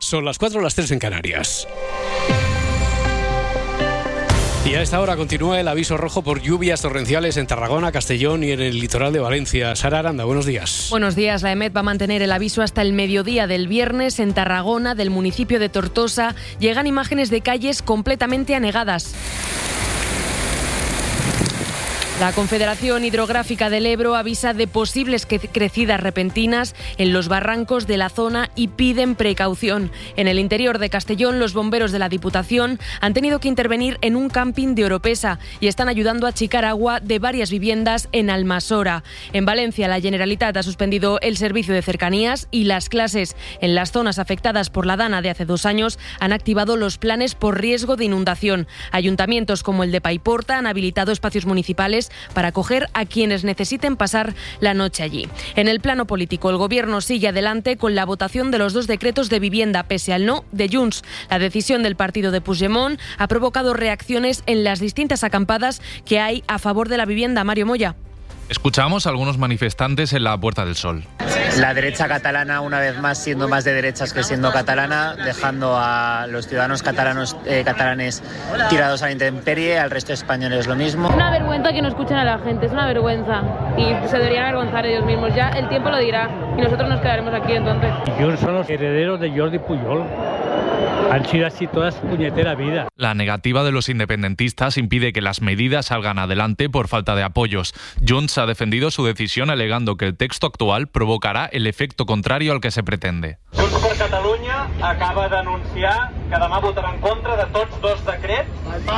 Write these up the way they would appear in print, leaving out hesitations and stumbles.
Son las 4, las 3 en Canarias. Y a esta hora continúa el aviso rojo por lluvias torrenciales en Tarragona, Castellón y en el litoral de Valencia. Sara Aranda, buenos días. Buenos días. La EMET va a mantener el aviso hasta el mediodía del viernes. En Tarragona, del municipio de Tortosa, llegan imágenes de calles completamente anegadas. La Confederación Hidrográfica del Ebro avisa de posibles crecidas repentinas en los barrancos de la zona y piden precaución. En el interior de Castellón, los bomberos de la Diputación han tenido que intervenir en un camping de Oropesa y están ayudando a achicar agua de varias viviendas en Almasora. En Valencia, la Generalitat ha suspendido el servicio de cercanías y las clases. En las zonas afectadas por la dana de hace 2 años han activado los planes por riesgo de inundación. Ayuntamientos como el de Paiporta han habilitado espacios municipales para acoger a quienes necesiten pasar la noche allí. En el plano político, el Gobierno sigue adelante con la votación de los 2 decretos de vivienda, pese al no de Junts. La decisión del partido de Puigdemont ha provocado reacciones en las distintas acampadas que hay a favor de la vivienda. Mario Moya. Escuchamos a algunos manifestantes en la Puerta del Sol. La derecha catalana, una vez más, siendo más de derechas que siendo catalana, dejando a los ciudadanos catalanes tirados a la intemperie, al resto de españoles lo mismo. Es una vergüenza que no escuchen a la gente, es una vergüenza. Y se deberían avergonzar ellos mismos. Ya el tiempo lo dirá y nosotros nos quedaremos aquí entonces. Junts son los herederos de Jordi Pujol. Han sido así toda su puñetera vida. La negativa de los independentistas impide que las medidas salgan adelante por falta de apoyos. Junts ha defendido su decisión alegando que el texto actual provocará el efecto contrario al que se pretende. Junts per Catalunya acaba d'anunciar que demà votarà en contra de tots 2 decrets.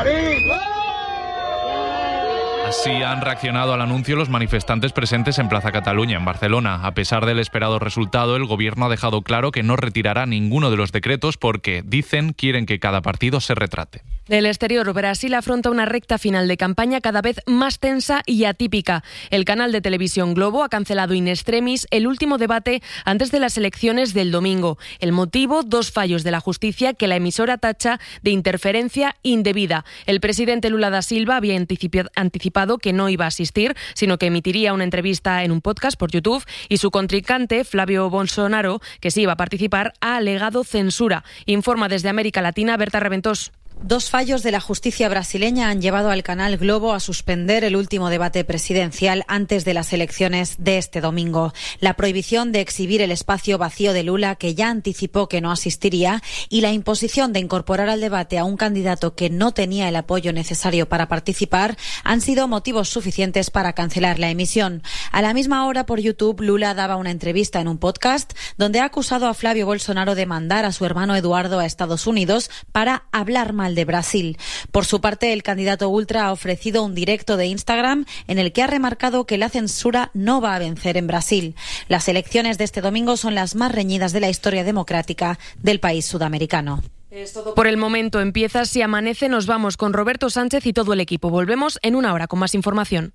Así han reaccionado al anuncio los manifestantes presentes en Plaza Cataluña, en Barcelona. A pesar del esperado resultado, el Gobierno ha dejado claro que no retirará ninguno de los decretos porque, dicen, quieren que cada partido se retrate. Del exterior, Brasil afronta una recta final de campaña cada vez más tensa y atípica. El canal de televisión Globo ha cancelado in extremis el último debate antes de las elecciones del domingo. El motivo, 2 fallos de la justicia que la emisora tacha de interferencia indebida. El presidente Lula da Silva había anticipado que no iba a asistir, sino que emitiría una entrevista en un podcast por YouTube, y su contrincante, Flavio Bolsonaro, que sí iba a participar, ha alegado censura. Informa desde América Latina Berta Reventós. 2 fallos de la justicia brasileña han llevado al canal Globo a suspender el último debate presidencial antes de las elecciones de este domingo. La prohibición de exhibir el espacio vacío de Lula, que ya anticipó que no asistiría, y la imposición de incorporar al debate a un candidato que no tenía el apoyo necesario para participar han sido motivos suficientes para cancelar la emisión. A la misma hora, por YouTube, Lula daba una entrevista en un podcast donde ha acusado a Flavio Bolsonaro de mandar a su hermano Eduardo a Estados Unidos para hablar mal de Brasil. Por su parte, el candidato ultra ha ofrecido un directo de Instagram en el que ha remarcado que la censura no va a vencer en Brasil. Las elecciones de este domingo son las más reñidas de la historia democrática del país sudamericano. Es todo por el momento. Empieza Si Amanece. Nos vamos con Roberto Sánchez y todo el equipo. Volvemos en 1 hora con más información.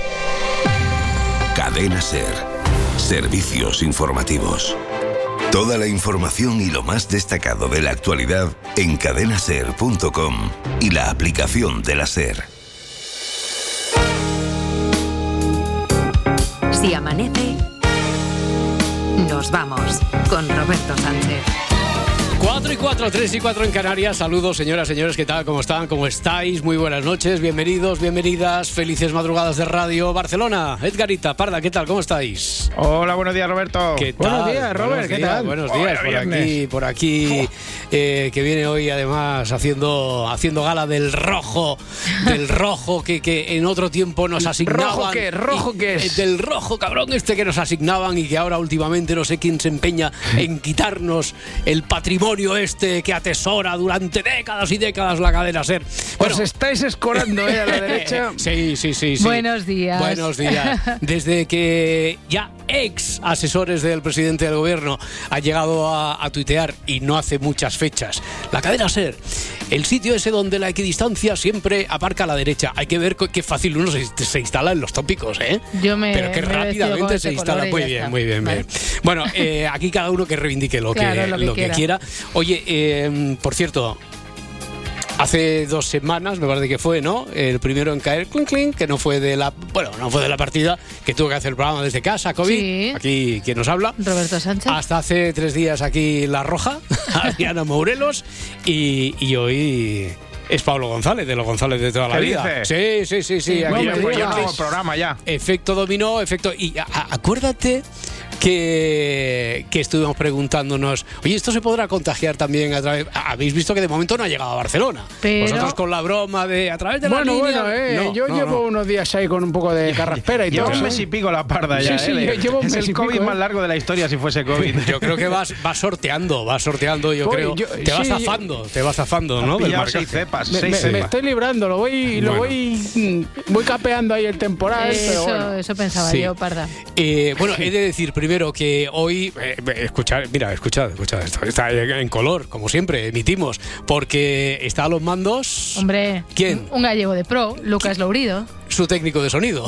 Cadena SER. Servicios informativos. Toda la información y lo más destacado de la actualidad en cadenaser.com y la aplicación de la SER. Si amanece, nos vamos con Roberto Sánchez. 4 y 4, 3 y 4 en Canarias. Saludos, señoras, señores, ¿qué tal? ¿Cómo están? ¿Cómo estáis? Muy buenas noches, bienvenidos, bienvenidas, felices madrugadas de Radio Barcelona. Edgarita, Parda, ¿qué tal? ¿Cómo estáis? Hola, buenos días, Roberto. ¿Qué tal? Buenos días, Robert, ¿qué tal? Buenos días, por aquí, que viene hoy además haciendo gala del rojo que en otro tiempo nos asignaban. ¿Rojo qué es? Del rojo, cabrón, que nos asignaban y que ahora últimamente no sé quién se empeña en quitarnos el patrimonio que atesora durante décadas y décadas la cadena SER. Bueno, os estáis escorando a la derecha. Sí. Buenos días. Buenos días. Desde que ya ex asesores del presidente del gobierno ha llegado a tuitear, y no hace muchas fechas, la cadena SER, el sitio ese donde la equidistancia siempre aparca a la derecha. Hay que ver qué fácil uno se instala en los tópicos, ¿eh? Pero qué rápidamente se instala. Muy bien. ¿Vale? Bueno, aquí cada uno que reivindique lo que quiera. Oye, por cierto, Hace 2 semanas, me parece que fue, ¿no? El primero en caer, clink, clink, que no fue de la partida, que tuvo que hacer el programa desde casa, COVID. Sí. Aquí, ¿quién nos habla? Roberto Sánchez. Hasta hace 3 días aquí La Roja, Adriana Morelos, y hoy es Pablo González, de los González de toda la vida. Dices? Sí. Aquí Aquí yo no hago programa ya. Efecto dominó, y acuérdate que estuvimos preguntándonos, oye, ¿esto se podrá contagiar también a través? Habéis visto que de momento no ha llegado a Barcelona. Pero... Vosotros con la broma de a través de la línea. Yo llevo unos días ahí con un poco de carraspera y todo. Llevo un mes y pico la parda ya. Sí, yo llevo un mes es el y COVID pico, más largo de la historia si fuese COVID. Yo creo que vas sorteando, yo creo. Te vas zafando, ¿no? Del marcaje. 6 cepas. Me estoy librando, voy capeando ahí el temporal. Eso pensaba yo, parda. Bueno, he de decir primero que hoy, escuchad esto, está en color, como siempre, emitimos, porque está a los mandos... Hombre, ¿quién? Un gallego de pro, Lucas Lourido. Su técnico de sonido.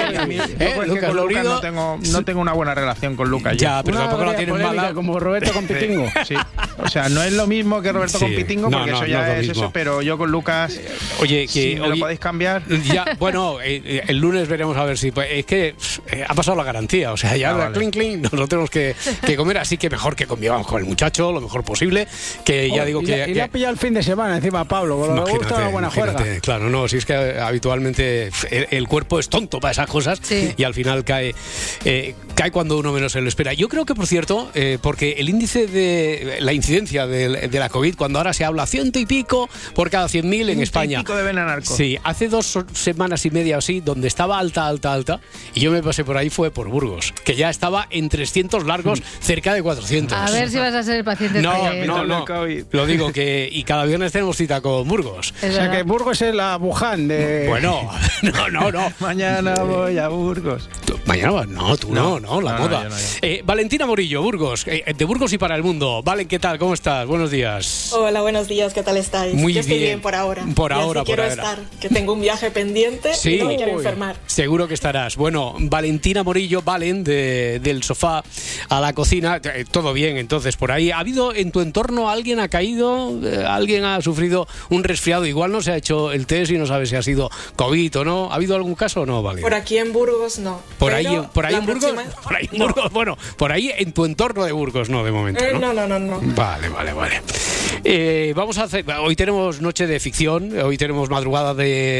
Lucas Lourido. No tengo una buena relación con Lucas. Ya, pero tampoco la tienen mala. Como Roberto con Pitingo. Sí. O sea, no es lo mismo que Roberto con Pitingo, porque eso ya es eso, pero yo con Lucas. Oye, si me lo podéis cambiar. Ya, bueno, el lunes veremos a ver si. Es que ha pasado la garantía, o sea, ya clink, nosotros tenemos que comer, así que mejor que convivamos con el muchacho lo mejor posible. Que ya digo que. Y le ha pillado el fin de semana encima, Pablo, con lo que gusta una buena juerga. Claro, no, si es que habitualmente el cuerpo es tonto para esas cosas, y al final cae cuando uno menos se lo espera. Yo creo que, por cierto, porque el índice de la incidencia de la COVID, cuando ahora se habla 100 y pico por cada 100.000 en España. 100 y pico de Benanarco. Sí, hace 2 semanas y media o así, donde estaba alta, y yo me pasé por ahí, fue por Burgos, que ya estaba en 300 largos, cerca de 400. A ver si vas a ser el paciente. No. Lo digo, y cada viernes tenemos cita con Burgos. O sea, que Burgos es la Wuhan de... Bueno, no. Mañana voy a Burgos. Mañana vas, no, la moda. No. Valentina Morillo, Burgos, de Burgos y para el mundo. Valen, ¿qué tal? ¿Cómo estás? Buenos días. Hola, buenos días, ¿qué tal estáis? Muy Yo estoy bien. bien por ahora. Quiero estar, que tengo un viaje pendiente y no me quiero enfermar. Seguro que estarás. Bueno, Valentina Morillo, Valen, del sofá a la cocina, todo bien entonces por ahí. ¿Ha habido en tu entorno alguien ha caído? ¿Alguien ha sufrido un resfriado? Igual no se ha hecho el test y no sabe si ha sido COVID o no. ¿Ha habido algún caso o no, Valen? Por aquí en Burgos no. Por ahí en Burgos, bueno, por ahí en tu entorno de Burgos no, de momento. No. Vale. Vamos a hacer, hoy tenemos noche de ficción, hoy tenemos madrugada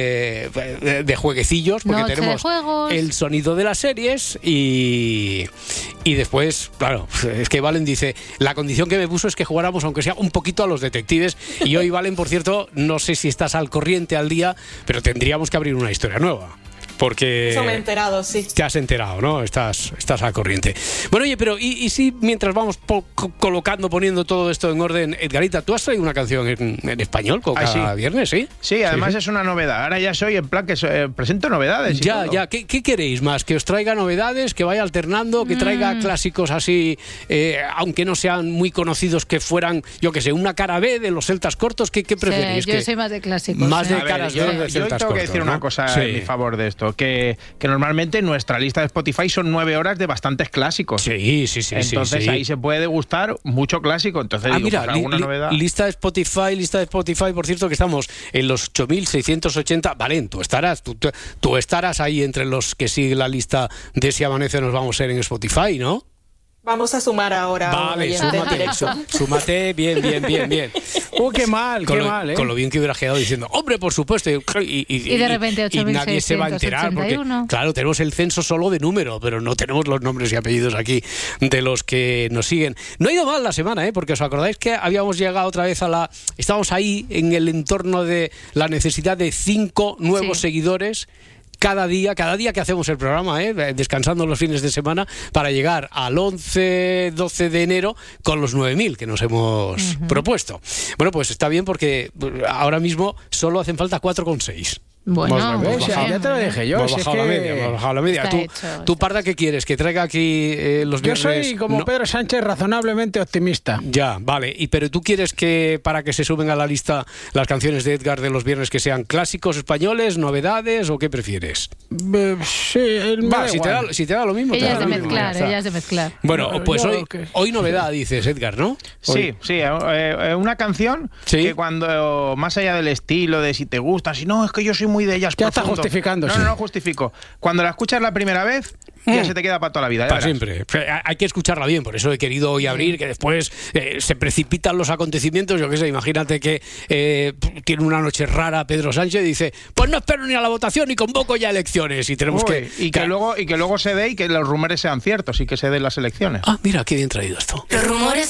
de jueguecillos, porque noche tenemos el sonido de las series y después, claro, es que Valen dice, la condición que me puso es que jugáramos aunque sea un poquito a los detectives, y hoy, Valen, por cierto, no sé si estás al corriente al día, pero tendríamos que abrir una historia nueva. Porque eso me he enterado, sí. Te has enterado, ¿no? Estás al corriente. Bueno, oye, pero ¿y si mientras vamos poniendo todo esto en orden, Edgarita, tú has traído una canción en español cada viernes, ¿sí? Sí, además es una novedad. Ahora ya soy en plan que presento novedades. Ya. ¿Qué queréis más? ¿Que os traiga novedades? ¿Que vaya alternando? ¿Que traiga clásicos así, aunque no sean muy conocidos, que fueran, yo qué sé, una cara B de los celtas cortos? ¿Qué preferís? Yo soy más de clásicos. Más de caras B de celtas cortos. Yo tengo que decir una cosa en mi favor de esto. Que normalmente nuestra lista de Spotify son 9 horas de bastantes clásicos. Sí. Entonces ahí se puede degustar mucho clásico. Entonces mira, alguna novedad. Lista de Spotify, por cierto, que estamos en los 8.680. Valen, tú estarás ahí entre los que siguen la lista de Si Amanece Nos Vamos a ser en Spotify, ¿no? Vamos a sumar ahora. Vale, súmate, bien. Qué mal, Con lo bien que hubiera quedado diciendo, hombre, por supuesto. Y de repente 8.681. Y nadie se va a enterar, porque, claro, tenemos el censo solo de número, pero no tenemos los nombres y apellidos aquí de los que nos siguen. No ha ido mal la semana, porque os acordáis que habíamos llegado otra vez estábamos ahí en el entorno de la necesidad de 5 nuevos seguidores. Cada día que hacemos el programa, descansando los fines de semana, para llegar al 11-12 de enero con los 9.000 que nos hemos propuesto. Bueno, pues está bien, porque ahora mismo solo hacen falta 4,6. Bueno, ya te lo dije yo. Hemos bajado la media. ¿Tú, Parda, qué quieres? ¿Que traiga aquí los viernes? Yo soy como Pedro Sánchez, razonablemente optimista. Ya, vale. Pero ¿tú quieres que para que se suben a la lista las canciones de Edgar de los viernes que sean clásicos españoles, novedades o qué prefieres? Sí, si te da lo mismo. Ella es de mezclar. Bueno, pues hoy novedad, dices, Edgar, ¿no? Sí, una canción que cuando, más allá del estilo, de si te gusta, si no, es que yo soy muy de ellas. Ya está justificándose. No justifico. Cuando la escuchas la primera vez, ya se te queda para toda la vida. Para siempre. Hay que escucharla bien, por eso he querido hoy abrir, que después se precipitan los acontecimientos. Yo qué sé, imagínate que tiene una noche rara Pedro Sánchez y dice, pues no espero ni a la votación y convoco ya elecciones. Y tenemos que luego se dé y que los rumores sean ciertos y que se den las elecciones. Ah, mira, qué bien traído esto. Los rumores